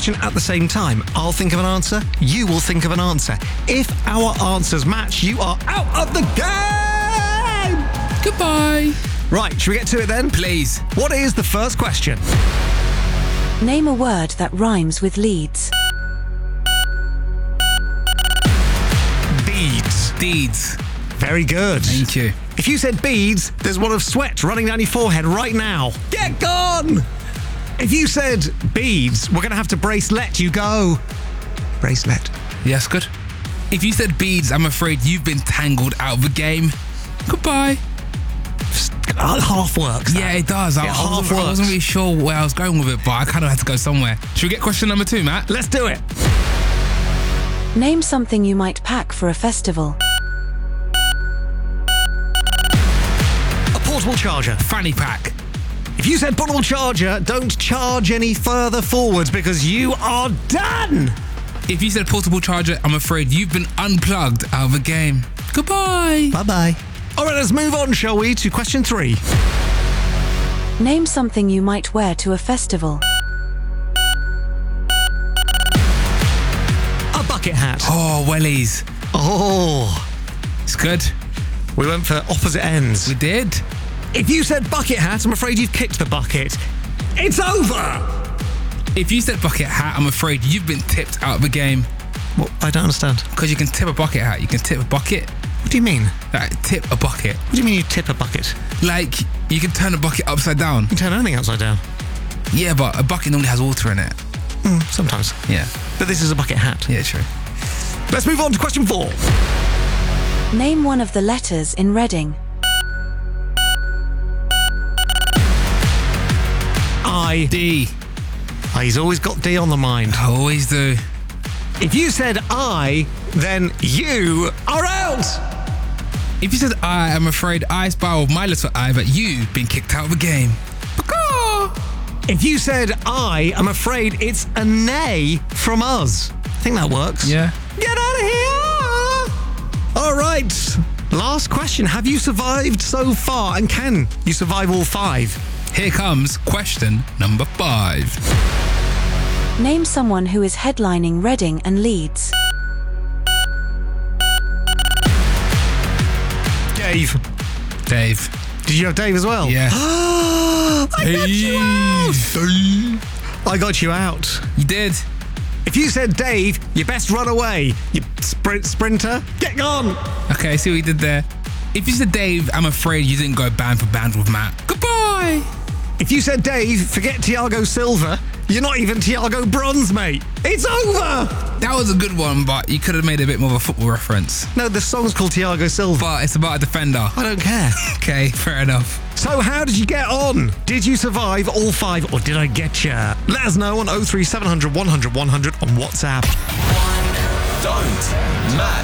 question at the same time. I'll think of an answer, you will think of an answer. If our answers match, you are out of the game! Goodbye. Right, should we get to it then? Please. What is the first question? Name a word that rhymes with Leeds. Beads. Deeds. Very good. Thank you. If you said beads, there's one of sweat running down your forehead right now. Get gone! If you said beads, we're going to have to bracelet you. Go. Bracelet. Yes, good. If you said beads, I'm afraid you've been tangled out of the game. Goodbye. Half works. Yeah, it does. I wasn't really sure where I was going with it, but I kind of had to go somewhere. Should we get question number 2, Matt? Let's do it. Name something you might pack for a festival. A portable charger. Fanny pack. If you said portable charger, don't charge any further forwards because you are done. If you said portable charger, I'm afraid you've been unplugged out of the game. Goodbye. Bye-bye. All right, let's move on, shall we, to question 3. Name something you might wear to a festival. A bucket hat. Oh, wellies. Oh, It's good. we went for opposite ends. We did. If you said bucket hat, I'm afraid you've kicked the bucket. It's over! If you said bucket hat, I'm afraid you've been tipped out of the game. Well, I don't understand. Because you can tip a bucket hat. You can tip a bucket. What do you mean? Like, tip a bucket. What do you mean you tip a bucket? Like, you can turn a bucket upside down. You can turn anything upside down. Yeah, but a bucket normally has water in it. Sometimes. Yeah. But this is a bucket hat. Yeah, true. Let's move on to question 4. Name one of the letters in Reading. D. Oh, he's always got D on the mind. I always do. If you said I, then you are out! If you said I, I'm afraid I spy with my little eye that you've been kicked out of the game. Caw. If you said I, I'm afraid it's a nay from us. I think that works. Yeah. Get out of here! All right. Last question. Have you survived so far? And can you survive all 5? Here comes question number 5. Name someone who is headlining Reading and Leeds. Dave. Dave. Did you have Dave as well? Yeah. I got you out! I got you out. You did. If you said Dave, you best run away. You sprinter. Get gone! Okay, see what you did there. If you said Dave, I'm afraid you didn't go band for band with Matt. Goodbye! If you said Dave, forget Thiago Silva. You're not even Thiago Bronze, mate. It's over! That was a good one, but you could have made a bit more of a football reference. No, the song's called Thiago Silva. But it's about a defender. I don't care. Okay, fair enough. So how did you get on? Did you survive all 5 or did I get ya? Let us know on 03700 100 100 on WhatsApp. Don't Matt